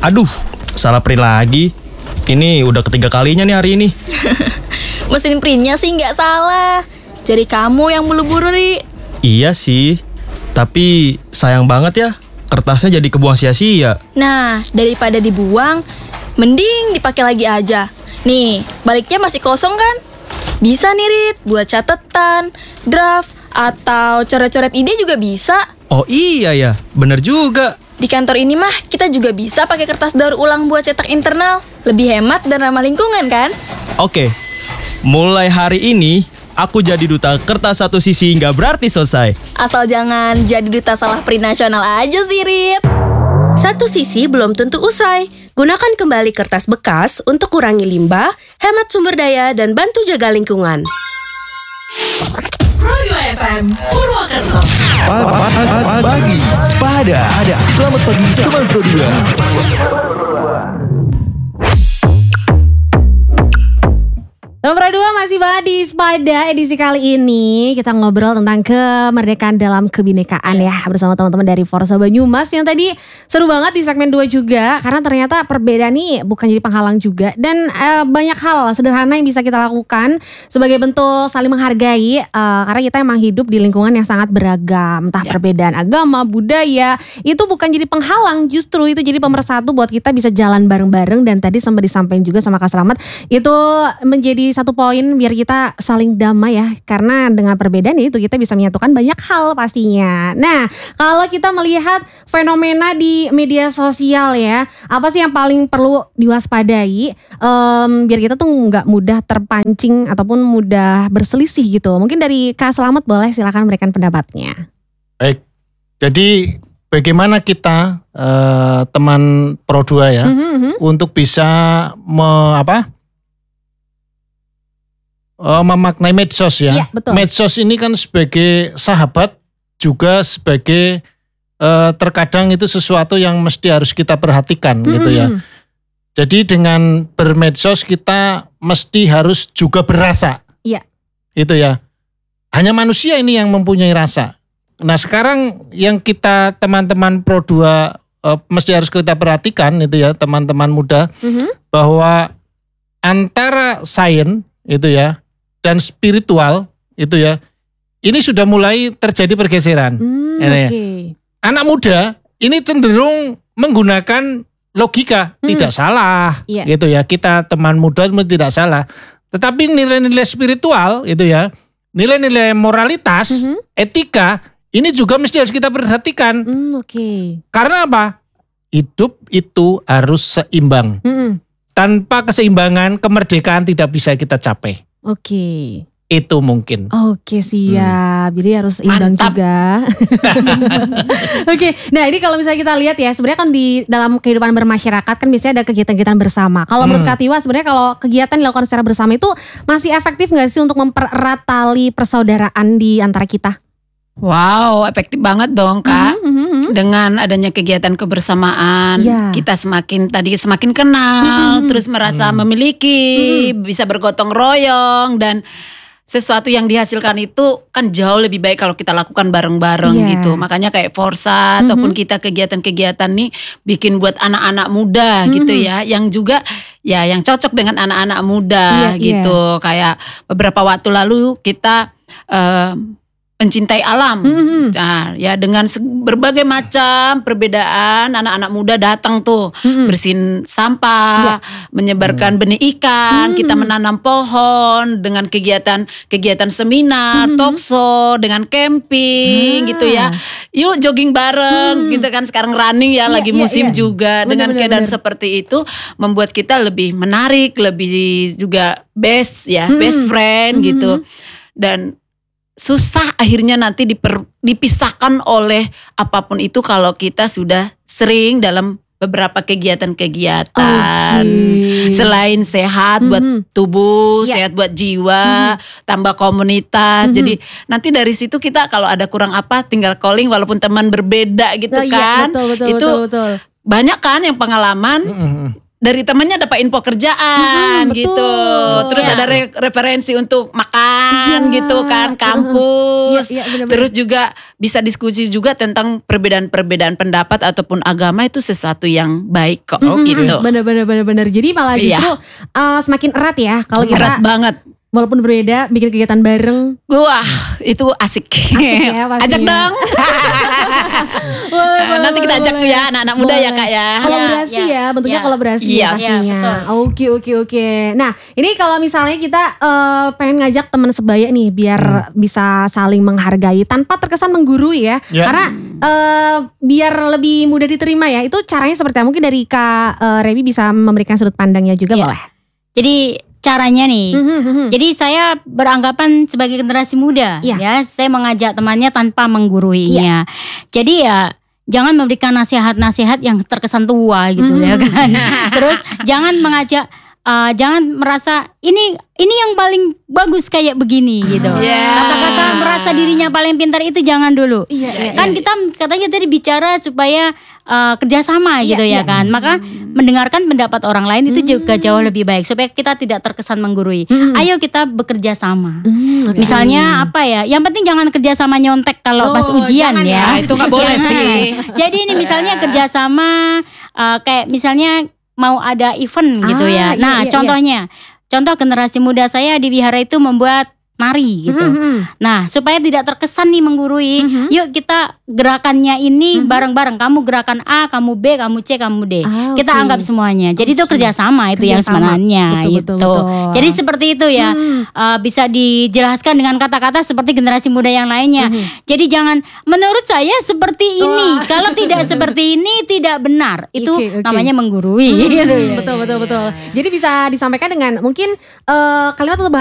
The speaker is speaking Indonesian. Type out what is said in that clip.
Aduh, salah print lagi. Ini udah ketiga kalinya nih hari ini. Mesin printnya sih nggak salah. Jadi kamu yang buru-buru, Ri. Iya sih, tapi sayang banget ya, kertasnya jadi kebuang sia-sia. Nah, daripada dibuang, mending dipakai lagi aja. Nih, baliknya masih kosong kan? Bisa nih, Rit, buat catatan, draft, atau coret-coret ide juga bisa. Oh iya ya, bener juga. Di kantor ini mah kita juga bisa pakai kertas daur ulang buat cetak internal. Lebih hemat dan ramah lingkungan kan? Oke, mulai hari ini aku jadi duta kertas satu sisi nggak berarti selesai. Asal jangan jadi duta salah print nasional aja sih, Rit. Satu sisi belum tentu usai. Gunakan kembali kertas bekas untuk kurangi limbah, hemat sumber daya, dan bantu jaga lingkungan. Radio FM Purwakarta. Pagi Sepada. Selamat pagi teman Pro 2. Teman Pro 2 masih banget di Sepada. Edisi kali ini kita ngobrol tentang kemerdekaan dalam kebinekaan ya, bersama teman-teman dari Forsa Banyumas yang tadi seru banget di segmen 2 juga, karena ternyata perbedaan nih bukan jadi penghalang juga, dan banyak hal sederhana yang bisa kita lakukan sebagai bentuk saling menghargai, karena kita emang hidup di lingkungan yang sangat beragam, entah perbedaan agama, budaya, itu bukan jadi penghalang, justru itu jadi pemersatu buat kita bisa jalan bareng-bareng. Dan tadi sempat disampaikan juga sama Kak Slamet, itu menjadi satu poin biar kita saling damai ya, karena dengan perbedaan itu kita bisa menyatukan banyak hal pastinya. Nah, kalau kita melihat fenomena di media sosial ya, apa sih yang paling perlu diwaspadai biar kita tuh nggak mudah terpancing ataupun mudah berselisih gitu? Mungkin dari Kak Slamet boleh, silakan berikan pendapatnya. Baik, jadi bagaimana kita teman Pro 2 ya untuk bisa memaknai medsos ya. Iya, betul. Medsos ini kan sebagai sahabat juga sebagai terkadang itu sesuatu yang mesti harus kita perhatikan gitu ya. Jadi dengan bermedsos kita mesti harus juga berasa. Iya. Itu ya. Hanya manusia ini yang mempunyai rasa. Nah sekarang yang kita teman-teman Pro 2 mesti harus kita perhatikan itu ya, teman-teman muda, bahwa antara sains itu ya dan spiritual itu ya, ini sudah mulai terjadi pergeseran. Okay. Anak muda ini cenderung menggunakan logika, tidak salah gitu ya. Kita teman muda tidak salah. Tetapi nilai-nilai spiritual itu ya, nilai-nilai moralitas, etika, ini juga mesti harus kita perhatikan. Karena apa? Hidup itu harus seimbang. Tanpa keseimbangan, kemerdekaan tidak bisa kita capai. Itu mungkin. Siap. Jadi harus imbang juga. Nah ini kalau misalnya kita lihat ya, sebenarnya kan di dalam kehidupan bermasyarakat kan biasanya ada kegiatan-kegiatan bersama. Kalau menurut Kak Tiwa, sebenarnya kalau kegiatan dilakukan secara bersama itu masih efektif gak sih untuk mempererat tali persaudaraan di antara kita? Wow, efektif banget dong Kak. Dengan adanya kegiatan kebersamaan, kita semakin kenal, terus merasa memiliki, bisa bergotong royong, dan sesuatu yang dihasilkan itu kan jauh lebih baik kalau kita lakukan bareng-bareng gitu. Makanya kayak Forsa ataupun kita kegiatan-kegiatan nih bikin buat anak-anak muda gitu ya, yang juga ya yang cocok dengan anak-anak muda gitu. Kayak beberapa waktu lalu kita mencintai alam. Nah, ya dengan berbagai macam perbedaan, anak-anak muda datang tuh bersihin sampah, menyebarkan benih ikan, kita menanam pohon dengan kegiatan seminar, talkshow, dengan camping gitu ya. Yuk jogging bareng gitu kan, sekarang running ya, lagi musim juga. Dengan keadaan seperti itu membuat kita lebih menarik, lebih juga best friend gitu. Dan susah akhirnya nanti dipisahkan oleh apapun itu kalau kita sudah sering dalam beberapa kegiatan-kegiatan. Selain sehat buat tubuh, sehat buat jiwa, tambah komunitas. Jadi nanti dari situ kita kalau ada kurang apa tinggal calling walaupun teman berbeda gitu kan. Betul. Banyak kan yang pengalaman dari temennya dapat info kerjaan betul. gitu. Terus ada referensi untuk makan gitu kan, kampus. Iya, benar-benar. Terus juga bisa diskusi juga tentang perbedaan-perbedaan pendapat ataupun agama itu sesuatu yang baik kok gitu. Bener. Jadi malah justru semakin erat ya kalau kita Erat banget. walaupun berbeda bikin kegiatan bareng. Wah, itu asik. Ya, pastinya. Ajak dong. Nanti kita ajak ya anak-anak muda ya Kak ya. Kolaborasi ya, bentuknya Ya. kolaborasi Yes. ya pastinya. Oke. Nah, ini kalau misalnya kita pengen ngajak teman sebaya nih biar bisa saling menghargai tanpa terkesan menggurui ya. Ya. Karena biar lebih mudah diterima ya. Itu caranya seperti apa? Mungkin dari Kak Rebi bisa memberikan sudut pandangnya juga Ya. boleh. Jadi caranya nih, jadi saya beranggapan sebagai generasi muda, Iya. ya saya mengajak temannya tanpa mengguruinya. Jadi ya jangan memberikan nasihat-nasihat yang terkesan tua gitu ya kan. Terus jangan mengajak, jangan merasa ini yang paling bagus kayak begini gitu. Kata-kata merasa dirinya paling pintar itu jangan dulu. Kan kita katanya tadi bicara supaya kerjasama gitu ya kan. Maka mendengarkan pendapat orang lain itu juga jauh lebih baik supaya kita tidak terkesan menggurui. Ayo kita bekerja sama. Misalnya apa ya? Yang penting jangan kerjasama nyontek kalau pas ujian jangan ya. Itu nggak boleh sih. Jadi ini misalnya kerjasama kayak misalnya mau ada event gitu ya. Nah contohnya, contoh generasi muda saya di wihara itu membuat nari gitu. Nah supaya tidak terkesan nih menggurui, yuk kita gerakannya ini bareng-bareng. Kamu gerakan A, kamu B, kamu C, kamu D. Kita anggap semuanya. Jadi itu kerjasama itu yang sebenarnya. Betul. Jadi seperti itu ya. Bisa dijelaskan dengan kata-kata seperti generasi muda yang lainnya. Jadi jangan menurut saya seperti ini. Kalau tidak seperti ini tidak benar. Itu Oke. namanya menggurui. Gitu ya. Betul. Jadi bisa disampaikan dengan mungkin kalimat atau